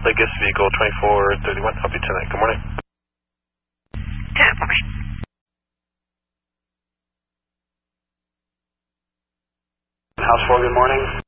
Legacy Vehicle 2431, help you tonight. Good morning. Good morning. House 4, good morning.